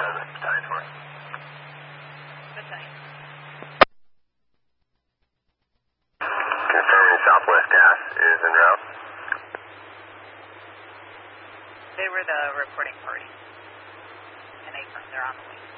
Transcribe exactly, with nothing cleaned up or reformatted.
seven, battalion four. Battalion. Confirming Southwest gas is en route. They were the reporting party. And they, they're on the way.